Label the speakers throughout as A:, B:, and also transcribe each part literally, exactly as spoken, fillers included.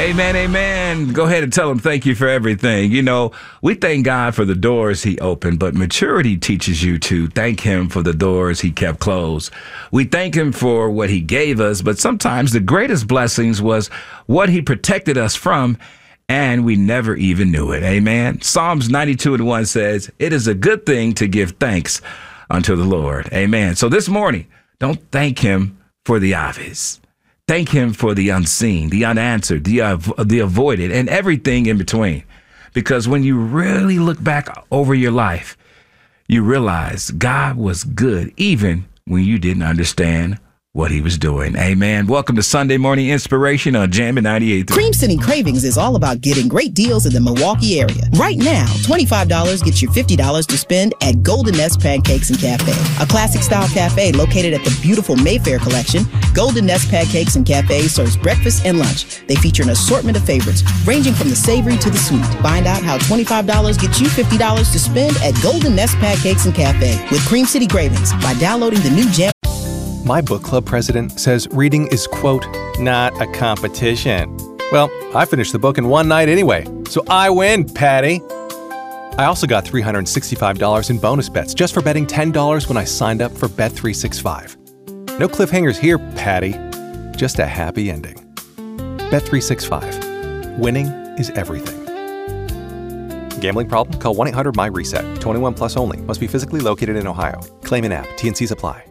A: Amen, amen. Go ahead and tell him thank you for everything. You know, we thank God for the doors he opened, but maturity teaches you to thank him for the doors he kept closed. We thank him for what he gave us, but sometimes the greatest blessings was what he protected us from, and we never even knew it. Amen. Psalms ninety-two and one says, it is a good thing to give thanks unto the Lord. Amen. So this morning, don't thank him for the obvious. Thank him for the unseen, the unanswered, the, uh, the avoided, and everything in between. Because when you really look back over your life, you realize God was good even when you didn't understand what he was doing. Amen. Welcome to Sunday Morning Inspiration on Jammin' ninety-eight point three.
B: Cream City Cravings is all about getting great deals in the Milwaukee area. Right now, twenty-five dollars gets you fifty dollars to spend at Golden Nest Pancakes and Cafe. A classic style cafe located at the beautiful Mayfair Collection, Golden Nest Pancakes and Cafe serves breakfast and lunch. They feature an assortment of favorites, ranging from the savory to the sweet. Find out how twenty-five dollars gets you fifty dollars to spend at Golden Nest Pancakes and Cafe with Cream City Cravings by downloading the new Jam.
C: My book club president says reading is, quote, not a competition. Well, I finished the book in one night anyway, so I win, Patty. I also got three hundred sixty-five dollars in bonus bets just for betting ten dollars when I signed up for Bet three sixty-five. No cliffhangers here, Patty. Just a happy ending. Bet three sixty-five. Winning is everything. Gambling problem? Call one eight hundred my reset. twenty-one plus only. Must be physically located in Ohio. Claim in app. T N Cs apply.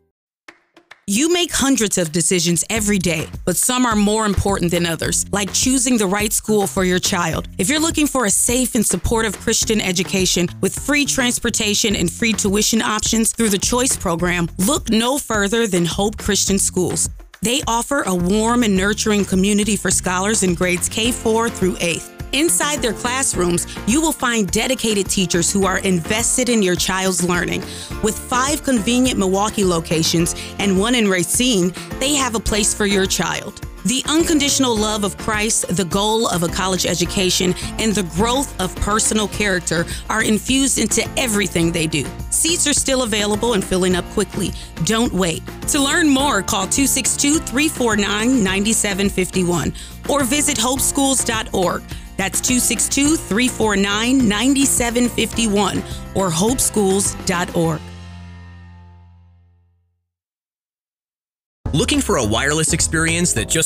D: You make hundreds of decisions every day, but some are more important than others, like choosing the right school for your child. If you're looking for a safe and supportive Christian education with free transportation and free tuition options through the Choice program, look no further than Hope Christian Schools. They offer a warm and nurturing community for scholars in grades K four through eighth. Inside their classrooms, you will find dedicated teachers who are invested in your child's learning. With five convenient Milwaukee locations and one in Racine, they have a place for your child. The unconditional love of Christ, the goal of a college education, and the growth of personal character are infused into everything they do. Seats are still available and filling up quickly. Don't wait. To learn more, call two six two, three four nine, nine seven five one or visit hope schools dot org. That's two six two, three four nine, nine seven five one or hope schools dot org.
E: Looking for a wireless experience that just